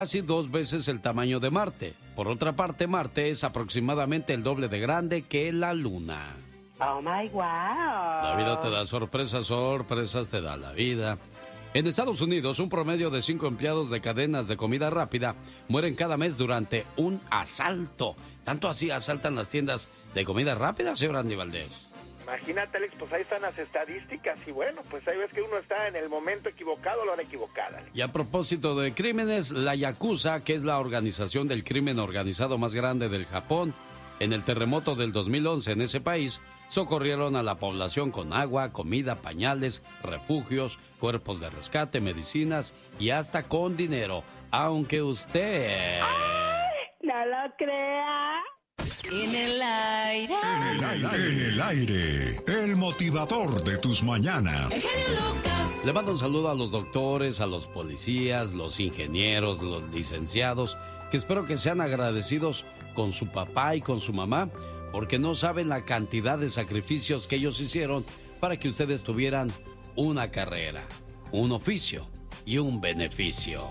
casi 2 veces el tamaño de Marte. Por otra parte, Marte es aproximadamente el doble de grande que la Luna. Oh my wow. La vida te da sorpresas, sorpresas te da la vida. En Estados Unidos, un promedio de 5 empleados de cadenas de comida rápida mueren cada mes durante un asalto. Tanto así asaltan las tiendas de comida rápida, señor Andy Valdés. Imagínate, Alex, pues ahí están las estadísticas y bueno, pues ahí ves que uno está en el momento equivocado, a la hora equivocada, Alex. Y a propósito de crímenes, la Yakuza, que es la organización del crimen organizado más grande del Japón, en el terremoto del 2011 en ese país, socorrieron a la población con agua, comida, pañales, refugios, cuerpos de rescate, medicinas y hasta con dinero, aunque usted... ¡Ay! No lo crea. En el aire. En el aire. El motivador de tus mañanas. Le mando un saludo a los doctores, a los policías, los ingenieros, los licenciados, que espero que sean agradecidos con su papá y con su mamá, porque no saben la cantidad de sacrificios que ellos hicieron para que ustedes tuvieran una carrera, un oficio y un beneficio.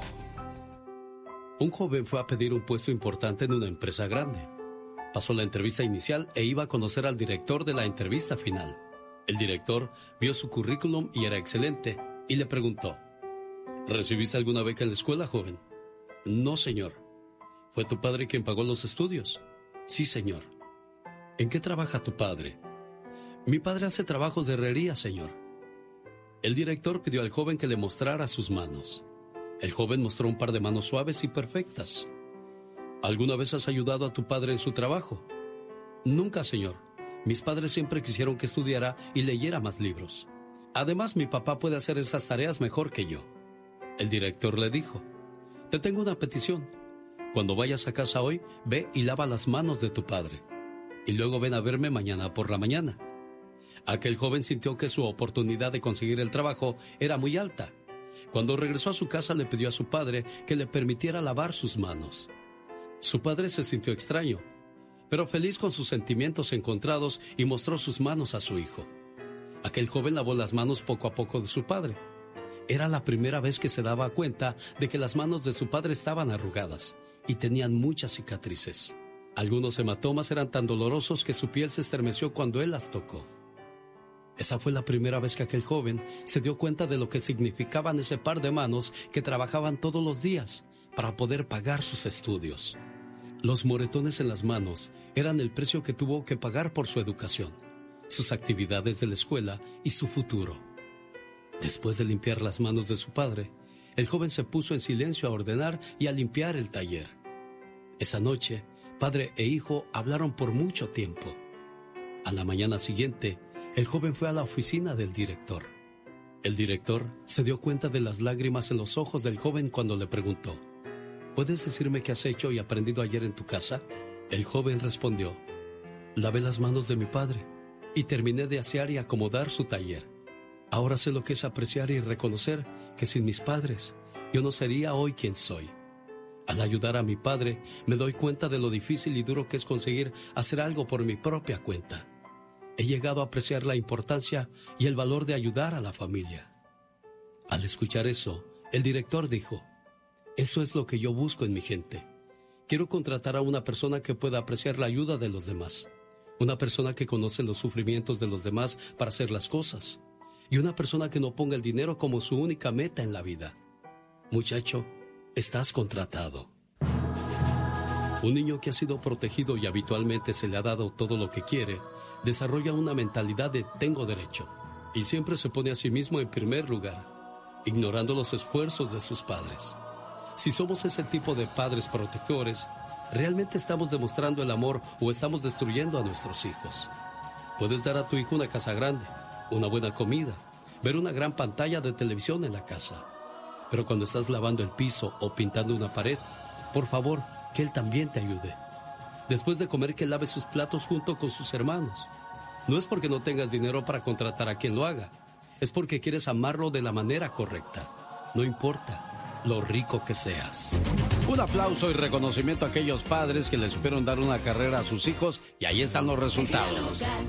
Un joven fue a pedir un puesto importante en una empresa grande. Pasó la entrevista inicial e iba a conocer al director de la entrevista final. El director vio su currículum y era excelente, y le preguntó: ¿recibiste alguna beca en la escuela, joven? No, señor. ¿Fue tu padre quien pagó los estudios? Sí, señor. ¿En qué trabaja tu padre? Mi padre hace trabajos de herrería, señor. El director pidió al joven que le mostrara sus manos. El joven mostró un par de manos suaves y perfectas. ¿Alguna vez has ayudado a tu padre en su trabajo? Nunca, señor. Mis padres siempre quisieron que estudiara y leyera más libros. Además, mi papá puede hacer esas tareas mejor que yo. El director le dijo: te tengo una petición. Cuando vayas a casa hoy, ve y lava las manos de tu padre. Y luego ven a verme mañana por la mañana. Aquel joven sintió que su oportunidad de conseguir el trabajo era muy alta. Cuando regresó a su casa, le pidió a su padre que le permitiera lavar sus manos. Su padre se sintió extraño, pero feliz con sus sentimientos encontrados, y mostró sus manos a su hijo. Aquel joven lavó las manos poco a poco de su padre. Era la primera vez que se daba cuenta de que las manos de su padre estaban arrugadas y tenían muchas cicatrices. Algunos hematomas eran tan dolorosos que su piel se estremeció cuando él las tocó. Esa fue la primera vez que aquel joven se dio cuenta de lo que significaban ese par de manos que trabajaban todos los días para poder pagar sus estudios. Los moretones en las manos eran el precio que tuvo que pagar por su educación, sus actividades de la escuela y su futuro. Después de limpiar las manos de su padre, el joven se puso en silencio a ordenar y a limpiar el taller. Esa noche, padre e hijo hablaron por mucho tiempo. A la mañana siguiente, el joven fue a la oficina del director. El director se dio cuenta de las lágrimas en los ojos del joven cuando le preguntó: ¿puedes decirme qué has hecho y aprendido ayer en tu casa? El joven respondió: lavé las manos de mi padre y terminé de asear y acomodar su taller. Ahora sé lo que es apreciar y reconocer que sin mis padres yo no sería hoy quien soy. Al ayudar a mi padre, me doy cuenta de lo difícil y duro que es conseguir hacer algo por mi propia cuenta. He llegado a apreciar la importancia y el valor de ayudar a la familia. Al escuchar eso, el director dijo: eso es lo que yo busco en mi gente. Quiero contratar a una persona que pueda apreciar la ayuda de los demás. Una persona que conoce los sufrimientos de los demás para hacer las cosas. Y una persona que no ponga el dinero como su única meta en la vida. Muchacho, estás contratado. Un niño que ha sido protegido y habitualmente se le ha dado todo lo que quiere, desarrolla una mentalidad de tengo derecho. Y siempre se pone a sí mismo en primer lugar, ignorando los esfuerzos de sus padres. Si somos ese tipo de padres protectores, ¿realmente estamos demostrando el amor o estamos destruyendo a nuestros hijos? Puedes dar a tu hijo una casa grande, una buena comida, ver una gran pantalla de televisión en la casa. Pero cuando estás lavando el piso o pintando una pared, por favor, que él también te ayude. Después de comer, que lave sus platos junto con sus hermanos. No es porque no tengas dinero para contratar a quien lo haga, es porque quieres amarlo de la manera correcta. No importa lo rico que seas. Un aplauso y reconocimiento a aquellos padres que le supieron dar una carrera a sus hijos, y ahí están los resultados.